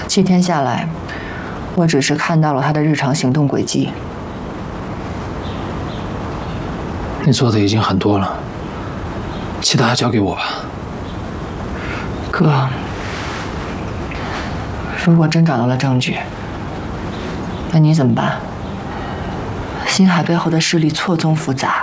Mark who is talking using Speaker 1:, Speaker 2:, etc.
Speaker 1: 7天下来，我只是看到了他的日常行动轨迹。
Speaker 2: 你做的已经很多了，其他交给我吧。
Speaker 1: 哥，如果真找到了证据，那你怎么办？星海背后的势力错综复杂，